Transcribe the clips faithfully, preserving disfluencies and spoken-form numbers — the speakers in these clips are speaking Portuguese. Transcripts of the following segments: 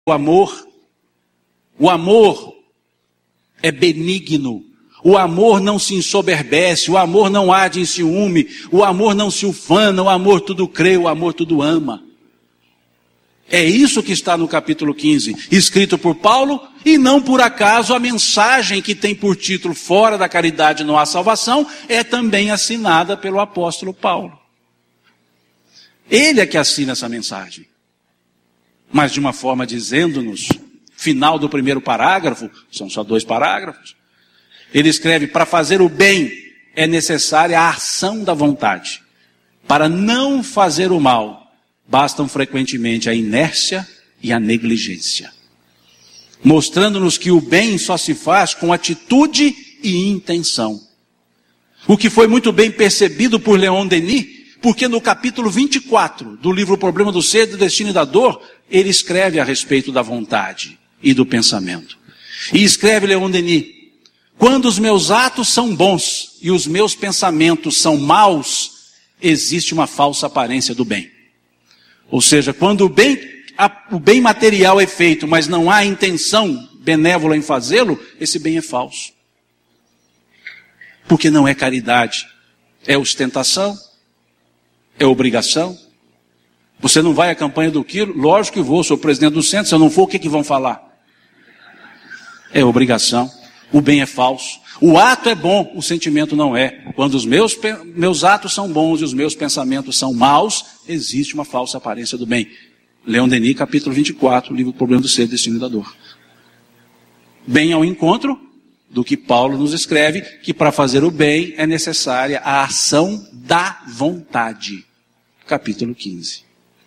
o amor. O amor é benigno. O amor não se ensoberbece, o amor não arde em ciúme, o amor não se ufana, o amor tudo crê, o amor tudo ama. É isso que está no capítulo quinze, escrito por Paulo, e não por acaso a mensagem que tem por título Fora da caridade não há salvação, é também assinada pelo apóstolo Paulo. Ele é que assina essa mensagem. Mas de uma forma dizendo-nos, final do primeiro parágrafo, são só dois parágrafos, ele escreve: para fazer o bem é necessária a ação da vontade. Para não fazer o mal, bastam frequentemente a inércia e a negligência. Mostrando-nos que o bem só se faz com atitude e intenção. O que foi muito bem percebido por Leon Denis, porque no capítulo vinte e quatro do livro O Problema do Ser, do Destino e da Dor, ele escreve a respeito da vontade e do pensamento. E escreve Leon Denis: quando os meus atos são bons e os meus pensamentos são maus, existe uma falsa aparência do bem. Ou seja, quando o bem, o bem material é feito, mas não há intenção benévola em fazê-lo, esse bem é falso. Porque não é caridade, é ostentação, é obrigação. Você não vai à campanha do quilo? Lógico que vou, sou presidente do centro, se eu não for, o que, que vão falar? É obrigação. O bem é falso. O ato é bom, o sentimento não é. Quando os meus, meus atos são bons e os meus pensamentos são maus, existe uma falsa aparência do bem. Leon Denis, capítulo vinte e quatro, livro O Problema do Ser, Destino e da Dor. Bem ao encontro do que Paulo nos escreve, que para fazer o bem é necessária a ação da vontade. Capítulo quinze.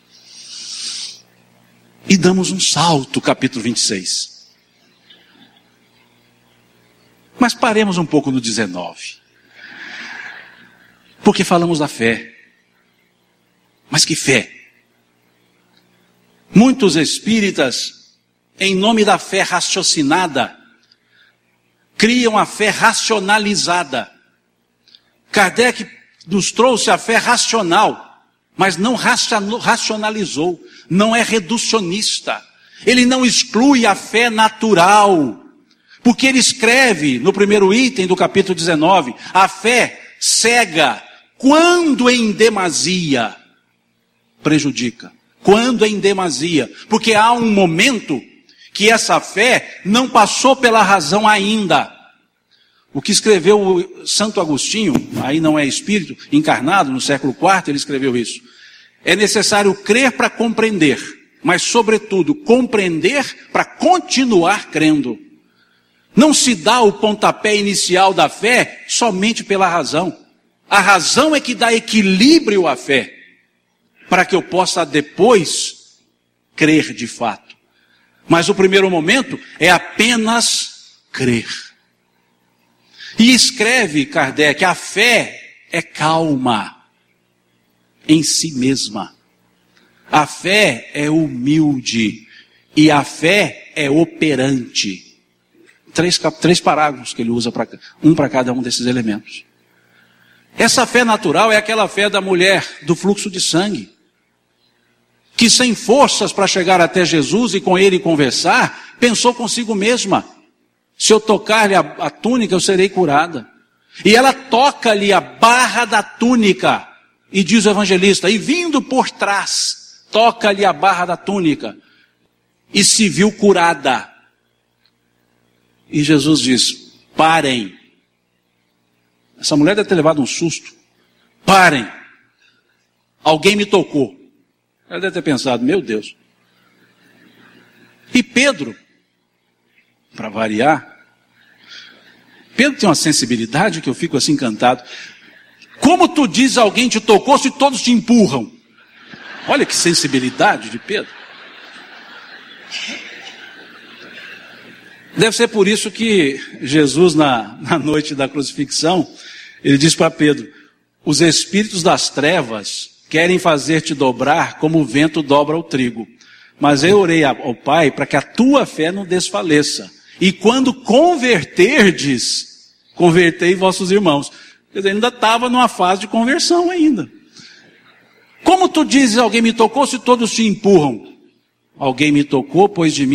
E damos um salto, capítulo vinte e seis. Mas paremos um pouco no dezenove. Porque falamos da fé. Mas que fé? Muitos espíritas, em nome da fé raciocinada, criam a fé racionalizada. Kardec nos trouxe a fé racional, mas não racionalizou, não é reducionista. Ele não exclui a fé natural. Porque ele escreve no primeiro item do capítulo dezenove, a fé cega, quando em demasia, prejudica. Quando em demasia. Porque há um momento que essa fé não passou pela razão ainda. O que escreveu o Santo Agostinho, aí não é espírito, encarnado no século quarto, ele escreveu isso. É necessário crer para compreender, mas sobretudo compreender para continuar crendo. Não se dá o pontapé inicial da fé somente pela razão. A razão é que dá equilíbrio à fé, para que eu possa depois crer de fato. Mas o primeiro momento é apenas crer. E escreve Kardec, a fé é calma em si mesma. A fé é humilde e a fé é operante. Três, três parágrafos que ele usa, pra, um para cada um desses elementos. Essa fé natural é aquela fé da mulher do fluxo de sangue, que sem forças para chegar até Jesus e com ele conversar, pensou consigo mesma: se eu tocar-lhe a, a túnica, eu serei curada. E ela toca-lhe a barra da túnica, e diz o evangelista, e vindo por trás, toca-lhe a barra da túnica, e se viu curada. E Jesus diz: parem. Essa mulher deve ter levado um susto. Parem. Alguém me tocou. Ela deve ter pensado: meu Deus. E Pedro, para variar, Pedro tem uma sensibilidade que eu fico assim encantado. Como tu diz alguém te tocou se todos te empurram? Olha que sensibilidade de Pedro. Deve ser por isso que Jesus, na, na noite da crucifixão, ele diz para Pedro: os espíritos das trevas querem fazer-te dobrar como o vento dobra o trigo. Mas eu orei ao Pai para que a tua fé não desfaleça. E quando converterdes, convertei vossos irmãos. Quer dizer, ainda estava numa fase de conversão ainda. Como tu dizes, alguém me tocou, se todos te empurram? alguém me tocou, pôs de mim